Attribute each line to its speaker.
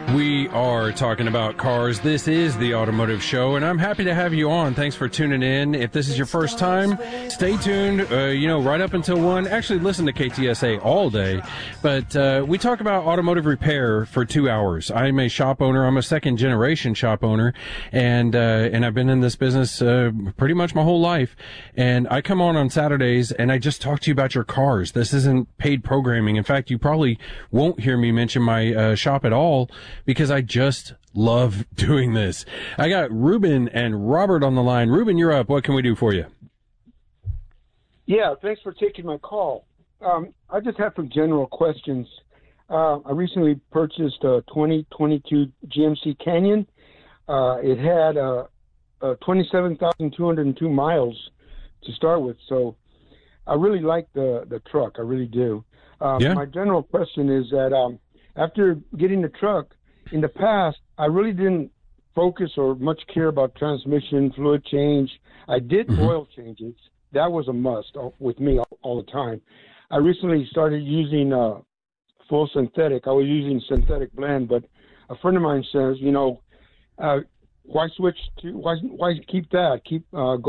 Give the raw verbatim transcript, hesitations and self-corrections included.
Speaker 1: We are talking about cars. This is the Automotive Show, and I'm happy to have you on. Thanks for tuning in. If this is your first time, stay tuned, uh, you know, right up until one. Actually, listen to K T S A all day. But uh, we talk about automotive repair for two hours. I'm a shop owner. I'm a second-generation shop owner, and uh, and I've been in this business uh, pretty much my whole life. And I come on on Saturdays, and I just talk to you about your cars. This isn't paid programming. In fact, you probably won't hear me mention my uh, shop at all, because I just love doing this. I got Ruben and Robert on the line. Ruben, you're up. What can we do for you?
Speaker 2: Yeah, thanks for taking my call. Um, I just have some general questions. Uh, I recently purchased a twenty twenty-two G M C Canyon. Uh, it had uh, uh, twenty-seven thousand two hundred two miles to start with, so I really like the, the truck. I really do. Um,
Speaker 1: yeah.
Speaker 2: My general question is that um, after getting the truck, in the past, I really didn't focus or much care about transmission, fluid change. I did mm-hmm. oil changes. That was a must with me all, all the time. I recently started using uh, full synthetic. I was using synthetic blend, but a friend of mine says, you know, uh, why switch to, why, why keep that? Keep uh,